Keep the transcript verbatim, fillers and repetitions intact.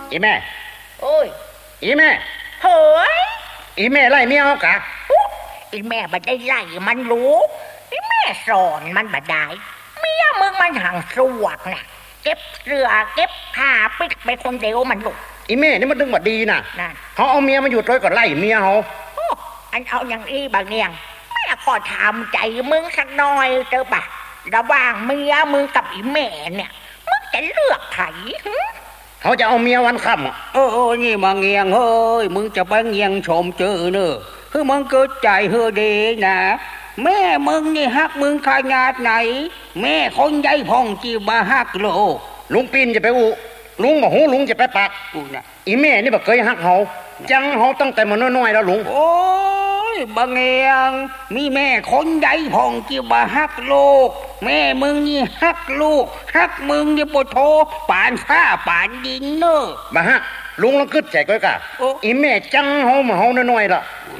อีแม่โอ้ยอีแม่เฮ้ยอีแม่ไล่เมียเอากะอีแม่บัดได้ไล่มันรู้อีแม่สอนมันบัดได้เมียมึงมันห่างสวกน่ะเก็บเสื้อเก็บผ้าปิดไปคนเดียวมันลูกอีแม่นี่มันดึงบัดดีน่ะเขาเอาเมียมาอยู่ด้วยก็ไล่เมียเขาอันเอาอย่างอี้บางเนียงแม่ขอถามใจมึงสักหน่อยเจอปะระหว่างเมียมึงกับอีแม่เนี่ยมึงจะเลือกไผเขาจะเอาเมียวันค่ำอ่ะเออนี่มาเงียงเฮ้ยมึงจะไปเงียงชมเจอเนอะคือมึงเกิดใจเฮ้ดีนะแม่มึงนี่ฮักมึงขนาดไหนแม่คนใหญ่พองจีบาฮักโลลุงปีนจะไปอุลุงบอกหูลุงจะไปปักอุนะอีแม่นี่บอกเคยฮักเขาจังเขาตั้งแต่มันน้อยๆแล้วลุงโอ้ยบางเงียงมีแม่คนใหญ่พองจีบาฮักโลกแม่มึงนี่ฮักลูกฮักมึงนี่ปวดโทปานฟ้าปานดินเนอะมาฮักลุงลองขึ้นใจก้อยกะอีแม่จังเขามาเขาน้อยๆละ